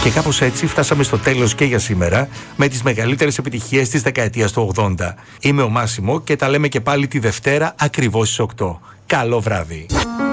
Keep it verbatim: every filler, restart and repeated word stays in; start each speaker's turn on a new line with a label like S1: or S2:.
S1: Και κάπως έτσι φτάσαμε στο τέλος και για σήμερα με τις μεγαλύτερες επιτυχίες της δεκαετίας του ογδόντα. Είμαι ο Μάσιμο και τα λέμε και πάλι τη Δευτέρα ακριβώς στις οκτώ. Καλό βράδυ.